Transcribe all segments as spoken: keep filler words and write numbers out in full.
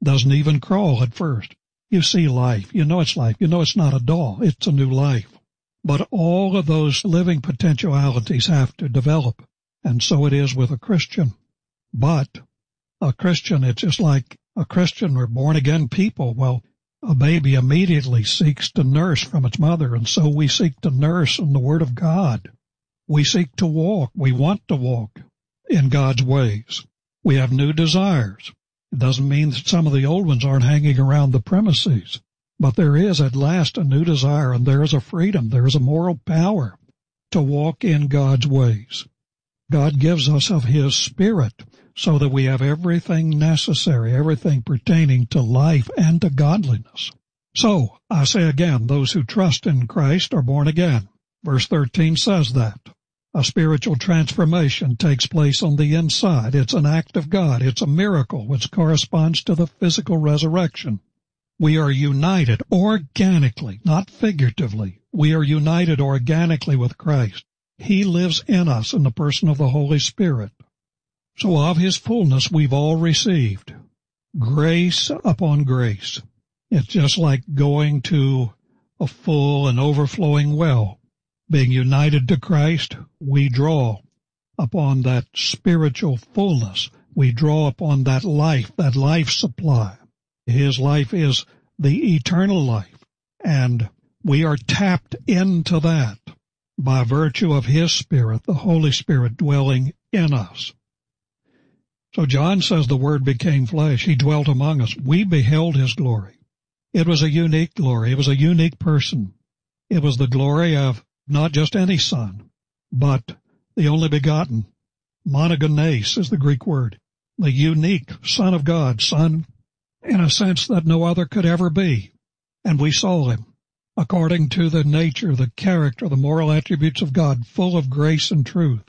Doesn't even crawl at first. You see life. You know it's life. You know it's not a doll. It's a new life. But all of those living potentialities have to develop. And so it is with a Christian. But a Christian, it's just like a Christian or born-again people. Well, a baby immediately seeks to nurse from its mother, and so we seek to nurse in the Word of God. We seek to walk. We want to walk in God's ways. We have new desires. It doesn't mean that some of the old ones aren't hanging around the premises, but there is at last a new desire, and there is a freedom, there is a moral power to walk in God's ways. God gives us of His Spirit so that we have everything necessary, everything pertaining to life and to godliness. So, I say again, those who trust in Christ are born again. Verse thirteen says that. A spiritual transformation takes place on the inside. It's an act of God. It's a miracle which corresponds to the physical resurrection. We are united organically, not figuratively. We are united organically with Christ. He lives in us in the person of the Holy Spirit. So of His fullness we've all received grace upon grace. It's just like going to a full and overflowing well. Being united to Christ, we draw upon that spiritual fullness. We draw upon that life, that life supply. His life is the eternal life, and we are tapped into that by virtue of His Spirit, the Holy Spirit dwelling in us. So John says the Word became flesh. He dwelt among us. We beheld His glory. It was a unique glory. It was a unique person. It was the glory of not just any son, but the only begotten. Monogenes is the Greek word. The unique Son of God, Son in a sense that no other could ever be. And we saw Him according to the nature, the character, the moral attributes of God, full of grace and truth.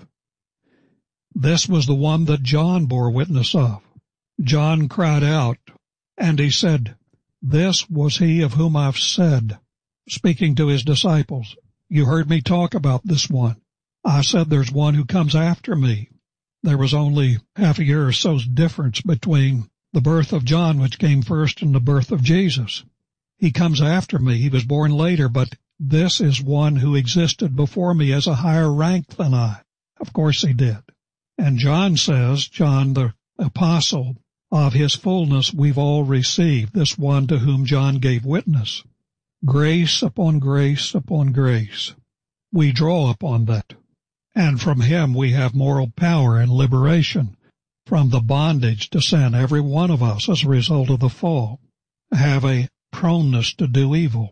This was the one that John bore witness of. John cried out, and he said, "This was He of whom I've said," speaking to his disciples, "You heard me talk about this one. I said there's one who comes after me." There was only half a year or so's difference between the birth of John, which came first, and the birth of Jesus. He comes after me. He was born later, but this is one who existed before me as a higher rank than I. Of course he did. And John says, John the apostle, of His fullness we've all received, this one to whom John gave witness. Grace upon grace upon grace. We draw upon that. And from Him we have moral power and liberation from the bondage to sin. Every one of us, as a result of the fall, have a proneness to do evil.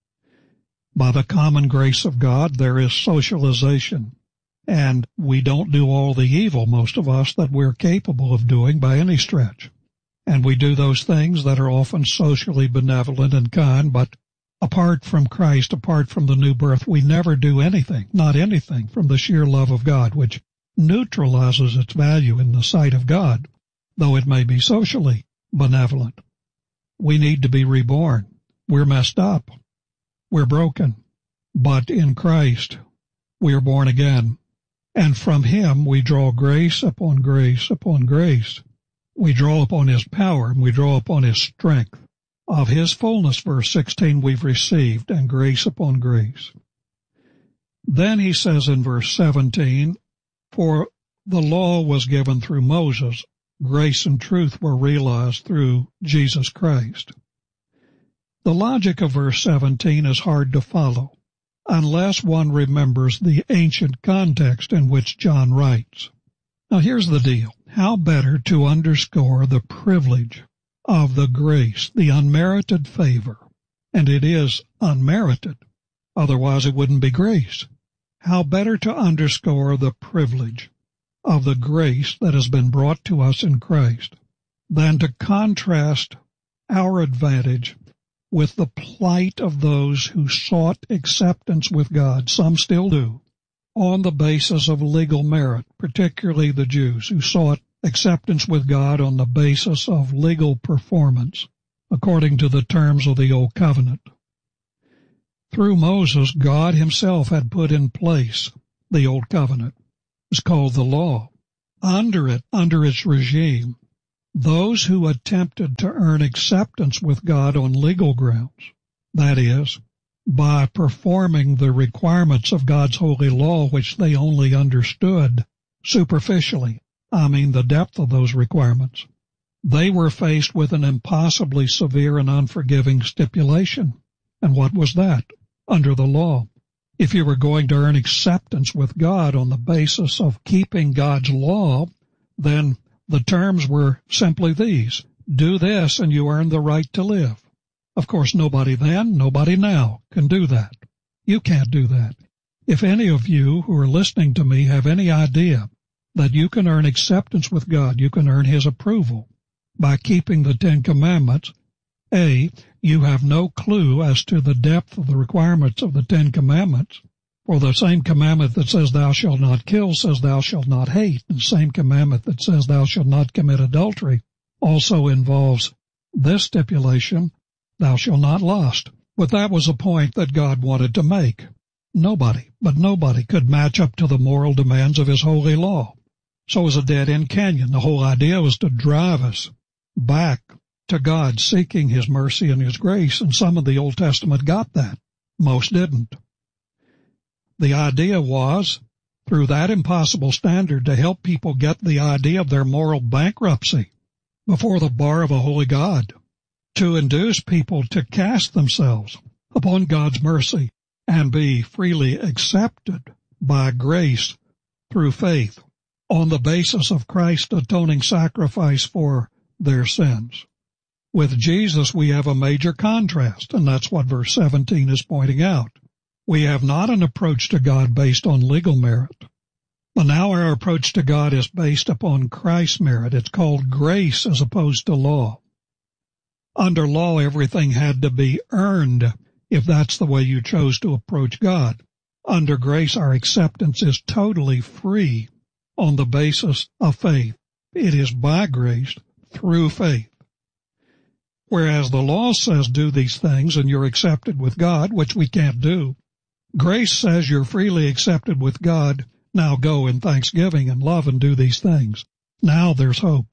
By the common grace of God, there is socialization, and we don't do all the evil, most of us, that we're capable of doing by any stretch. And we do those things that are often socially benevolent and kind, but apart from Christ, apart from the new birth, we never do anything, not anything, from the sheer love of God, which neutralizes its value in the sight of God, though it may be socially benevolent. We need to be reborn. We're messed up. We're broken. But in Christ, we are born again. And from Him we draw grace upon grace upon grace. We draw upon His power, and we draw upon His strength. Of His fullness, verse sixteen, we've received, and grace upon grace. Then he says in verse seventeen, for the law was given through Moses, grace and truth were realized through Jesus Christ. The logic of verse seventeen is hard to follow, unless one remembers the ancient context in which John writes. Now here's the deal. How better to underscore the privilege of the grace, the unmerited favor, and it is unmerited, otherwise it wouldn't be grace. How better to underscore the privilege of the grace that has been brought to us in Christ than to contrast our advantage with the plight of those who sought acceptance with God, some still do, on the basis of legal merit, particularly the Jews who sought acceptance with God on the basis of legal performance, according to the terms of the Old Covenant. Through Moses, God Himself had put in place the Old Covenant. It's called the law. Under it, under its regime, those who attempted to earn acceptance with God on legal grounds, that is, by performing the requirements of God's holy law which they only understood superficially, I mean the depth of those requirements, they were faced with an impossibly severe and unforgiving stipulation. And what was that? Under the law, if you were going to earn acceptance with God on the basis of keeping God's law, then the terms were simply these: do this and you earn the right to live. Of course, nobody then, nobody now can do that. You can't do that. If any of you who are listening to me have any idea that you can earn acceptance with God, you can earn His approval by keeping the Ten Commandments, A, you have no clue as to the depth of the requirements of the Ten Commandments. For the same commandment that says thou shalt not kill says thou shalt not hate. And the same commandment that says thou shalt not commit adultery also involves this stipulation, thou shalt not lust. But that was a point that God wanted to make. Nobody, but nobody could match up to the moral demands of His holy law. So it was a dead-end canyon. The whole idea was to drive us back to God, seeking His mercy and His grace, and some of the Old Testament got that. Most didn't. The idea was, through that impossible standard, to help people get the idea of their moral bankruptcy before the bar of a holy God, to induce people to cast themselves upon God's mercy and be freely accepted by grace through faith on the basis of Christ's atoning sacrifice for their sins. With Jesus, we have a major contrast, and that's what verse seventeen is pointing out. We have not an approach to God based on legal merit, but now our approach to God is based upon Christ's merit. It's called grace as opposed to law. Under law, everything had to be earned if that's the way you chose to approach God. Under grace, our acceptance is totally free on the basis of faith. It is by grace through faith. Whereas the law says do these things and you're accepted with God, which we can't do. Grace says you're freely accepted with God. Now go in thanksgiving and love and do these things. Now there's hope.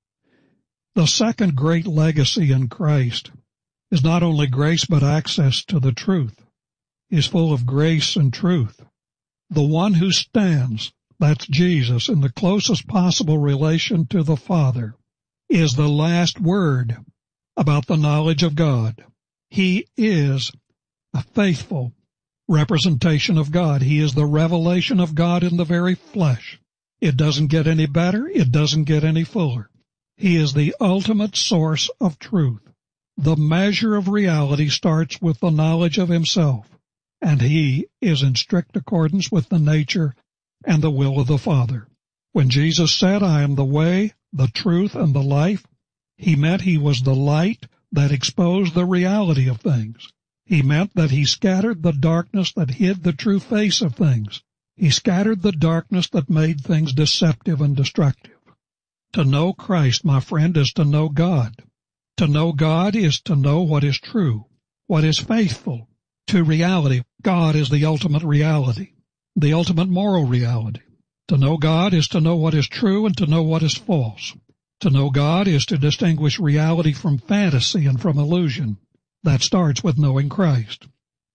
The second great legacy in Christ is not only grace but access to the truth. He's full of grace and truth. The one who stands, that's Jesus, in the closest possible relation to the Father, is the last word about the knowledge of God. He is a faithful representation of God. He is the revelation of God in the very flesh. It doesn't get any better. It doesn't get any fuller. He is the ultimate source of truth. The measure of reality starts with the knowledge of Himself, and He is in strict accordance with the nature and the will of the Father. When Jesus said, I am the way, the truth, and the life, He meant He was the light that exposed the reality of things. He meant that He scattered the darkness that hid the true face of things. He scattered the darkness that made things deceptive and destructive. To know Christ, my friend, is to know God. To know God is to know what is true, what is faithful to reality. God is the ultimate reality, the ultimate moral reality. To know God is to know what is true and to know what is false. To know God is to distinguish reality from fantasy and from illusion. That starts with knowing Christ.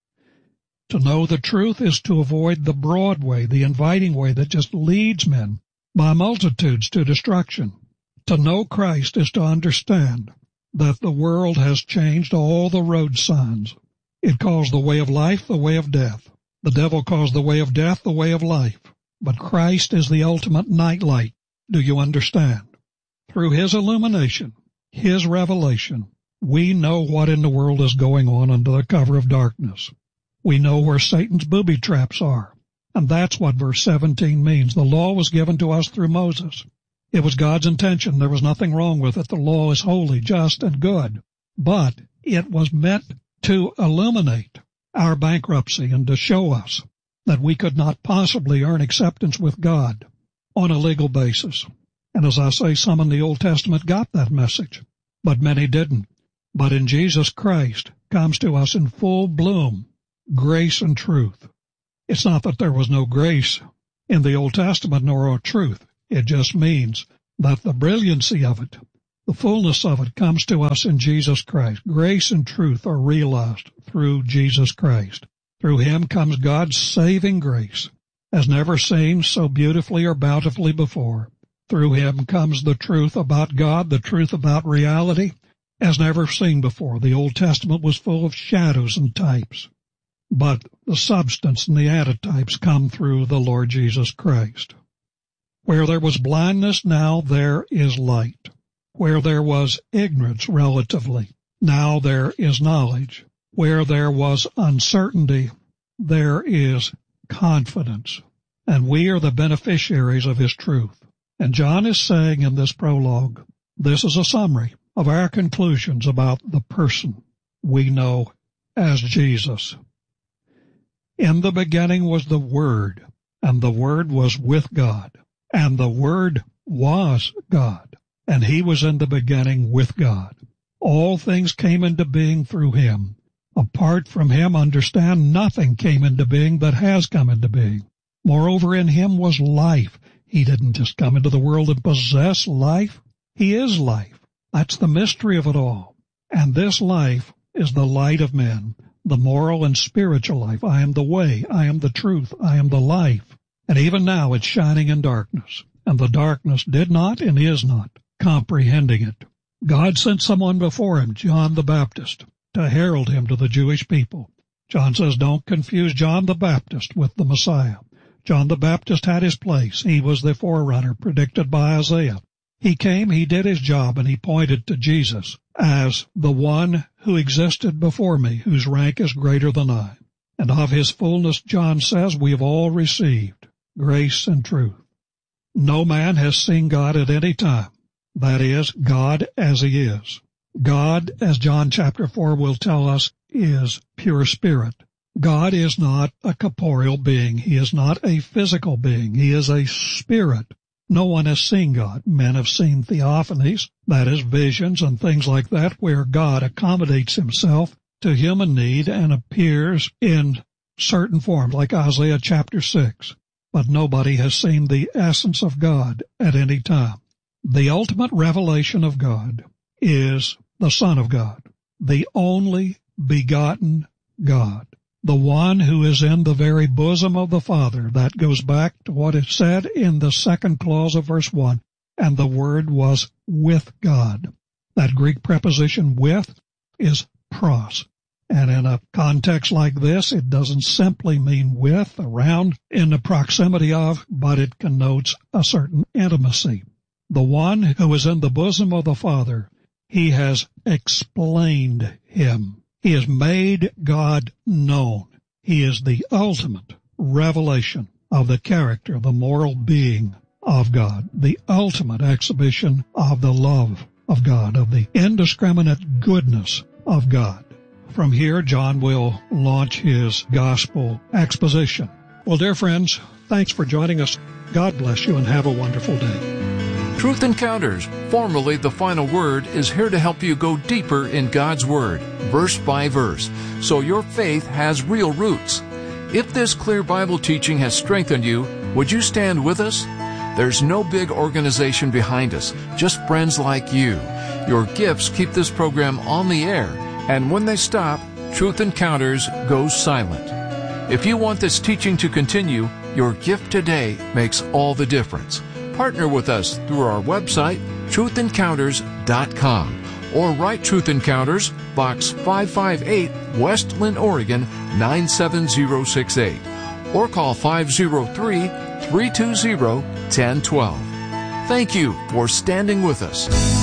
To know the truth is to avoid the broad way, the inviting way that just leads men by multitudes to destruction. To know Christ is to understand that the world has changed all the road signs. It calls the way of life the way of death. The devil calls the way of death the way of life. But Christ is the ultimate nightlight. Do you understand? Through His illumination, His revelation, we know what in the world is going on under the cover of darkness. We know where Satan's booby traps are. And that's what verse seventeen means. The law was given to us through Moses. It was God's intention. There was nothing wrong with it. The law is holy, just, and good. But it was meant to illuminate our bankruptcy and to show us that we could not possibly earn acceptance with God on a legal basis. And as I say, some in the Old Testament got that message, but many didn't. But in Jesus Christ comes to us in full bloom grace and truth. It's not that there was no grace in the Old Testament nor truth. It just means that the brilliancy of it, The fullness of it comes to us in Jesus Christ. Grace and truth are realized through Jesus Christ. Through him comes God's saving grace, as never seen so beautifully or bountifully before. Through him comes the truth about God, the truth about reality, as never seen before. The Old Testament was full of shadows and types, but the substance and the antitypes come through the Lord Jesus Christ. Where there was blindness, now there is light. Where there was ignorance relatively, now there is knowledge. Where there was uncertainty, there is confidence. And we are the beneficiaries of his truth. And John is saying in this prologue, this is a summary of our conclusions about the person we know as Jesus. In the beginning was the Word, and the Word was with God, and the Word was God, and he was in the beginning with God. All things came into being through him. Apart from him, understand, nothing came into being that has come into being. Moreover, in him was life. He didn't just come into the world and possess life. He is life. That's the mystery of it all. And this life is the light of men, the moral and spiritual life. I am the way. I am the truth. I am the life. And even now it's shining in darkness. And the darkness did not and is not comprehending it. God sent someone before him, John the Baptist, to herald him to the Jewish people. John says, don't confuse John the Baptist with the Messiah. John the Baptist had his place. He was the forerunner predicted by Isaiah. He came, he did his job, and he pointed to Jesus as the one who existed before me, whose rank is greater than I. And of his fullness, John says, we have all received grace and truth. No man has seen God at any time. That is, God as he is. God, as John chapter four will tell us, is pure spirit. God is not a corporeal being. He is not a physical being. He is a spirit. No one has seen God. Men have seen theophanies, that is, visions and things like that, where God accommodates himself to human need and appears in certain forms, like Isaiah chapter six. But nobody has seen the essence of God at any time. The ultimate revelation of God is the Son of God, the only begotten God, the one who is in the very bosom of the Father. That goes back to what is said in the second clause of verse one, and the Word was with God. That Greek preposition with is pros. And in a context like this, it doesn't simply mean with, around, in the proximity of, but it connotes a certain intimacy. The one who is in the bosom of the Father, he has explained him. He has made God known. He is the ultimate revelation of the character, the moral being of God, the ultimate exhibition of the love of God, of the indiscriminate goodness of God. From here, John will launch his gospel exposition. Well, dear friends, thanks for joining us. God bless you and have a wonderful day. Truth Encounters, formerly The Final Word, is here to help you go deeper in God's Word, verse by verse, so your faith has real roots. If this clear Bible teaching has strengthened you, would you stand with us? There's no big organization behind us, just friends like you. Your gifts keep this program on the air, and when they stop, Truth Encounters goes silent. If you want this teaching to continue, your gift today makes all the difference. Partner with us through our website, truth encounters dot com, or write Truth Encounters, Box five five eight, Westland, Oregon, nine seven zero six eight, or call five oh three, three two zero, one oh one two. Thank you for standing with us.